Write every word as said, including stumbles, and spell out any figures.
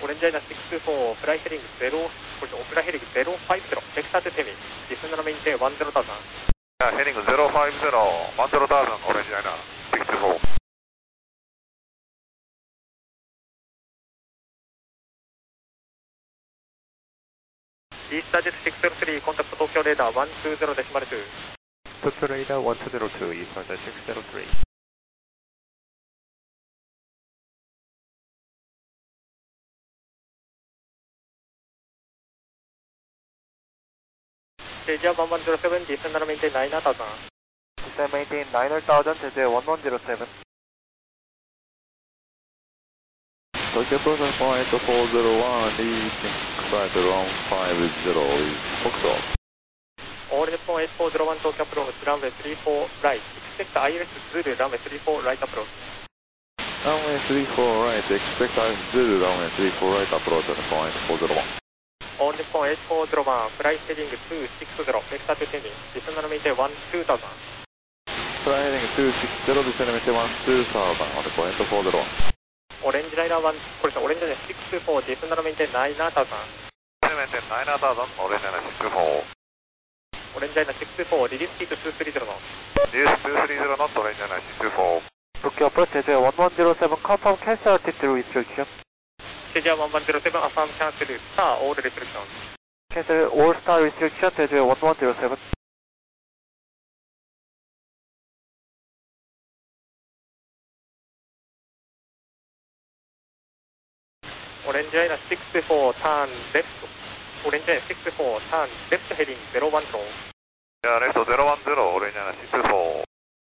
オレンジアイナシックスフォー、フライヘリングゼロ、これフライヘリングゼロファイブゼロ、ベクターテテミ、ディスナルメインテイワンゼロタウザン。 ヘリングゼロファイブゼロ、ワンゼロタウザン、オレンジアイナシックスフォー。 イースタージェットシックスゼロスリー、コンタクト東京レーダーワンツーゼロデシマルツー。 東京レーダーワンツーゼロツー、イースタージェットシックスゼロスリー。 ステージはワンワンゼロセブン、ディスナルメインテイナイナータウザン。 ディスナルメインテイナイナータウザン、テジェワンワンゼロセブン。 東京プロセスファイトフォーゼロワン、リーチングフライトワンファイブゼロ、北東。 オール日本エイトフォーゼロワン東京アプローチ、ランウェイスリーフォーライト、エクスペクト アイエルエス ズル、ランウェイスリーフォーライトアプローチ。 ランウェイスリーフォーライト、エクスペクト ズル、ランウェイスリーフォーライトアプローチ、日本エイトフォーゼロワン。 オール日本エイトフォーゼロワン、フライヘリングツーシックスゼロ、ベクターテテミ、ディスナルメインテイワンツータウザン。 フライヘリングツーシックスゼロ、ディスナルメインテイワンツータウザン、日本エイトフォーゼロワン。 オレンジライナーワン、これですね、オレンジライナーシックスフォー、ディスナルメインテイナイナータウザン。 ディスナルメインテイナイナータウザン、オレンジアイナシックスフォー。 オレンジライナーシックスフォー、リリースキートツースリーゼロの。 リリースツースリーゼロのオレンジアイナシックスフォー。 Tokyo approach, T J one one zero seven, confirm cancel altitude restriction. ステージはワンワンゼロセブン、アファームキャンセル、スター、オールレストリクション。 Cancel all star restriction, T J one one zero seven. オレンジライナーシックスフォー、ターンレフト。オレンジライナーシックスフォー、ターンレフトヘリングゼロワンゼロ。 じゃあレフトゼロワンゼロ、オレンジアイナシックスフォー。